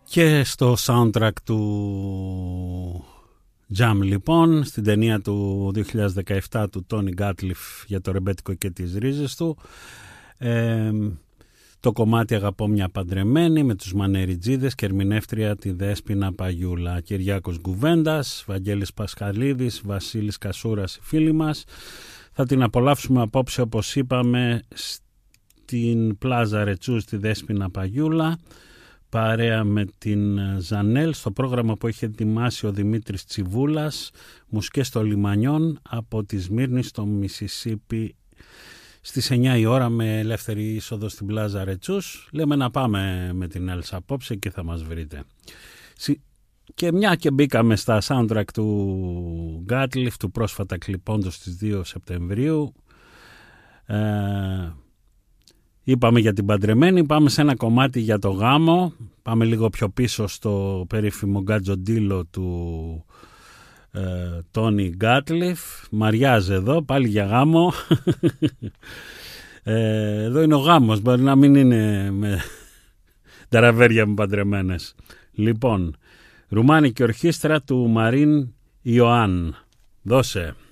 Και στο soundtrack του Jam, λοιπόν, στην ταινία του 2017 του Τόνι Γκάτλιφ για το ρεμπέτικο και τις ρίζες του, το κομμάτι «Αγαπώ μια παντρεμένη» με τους Μανεριτζίδες και ερμηνεύτρια τη Δέσποινα Παγιούλα. Κυριάκος Γκουβέντας, Βαγγέλης Πασχαλίδης, Βασίλης Κασούρας, οι φίλοι μας. Θα την απολαύσουμε απόψε, όπως είπαμε, στην Πλάζα Ρετσού στη Δέσποινα Παγιούλα, παρέα με την Ζανέλ, στο πρόγραμμα που έχει ετοιμάσει ο Δημήτρης Τσιβούλας, μουσικές των Λιμανιών από τη Σμύρνη στο Μισισίπι, στις 9 η ώρα με ελεύθερη είσοδο στην Πλάζα Ρετσούς. Λέμε να πάμε με την Έλσα απόψε και θα μας βρείτε. Και μια και μπήκαμε στα soundtrack του Γκάτλιφ, του πρόσφατα κλιπώντος στις 2 Σεπτεμβρίου, είπαμε για την παντρεμένη, πάμε σε ένα κομμάτι για το γάμο. Πάμε λίγο πιο πίσω στο περίφημο Γκατζοντίλο του Τόνι Γκάτλιφ. Μαριάζει εδώ, πάλι για γάμο. Εδώ είναι ο γάμος, μπορεί να μην είναι με ταραβέρια με παντρεμένες. Λοιπόν, ρουμάνικη ορχήστρα του Μαρίν Ιωάνν. Δώσε.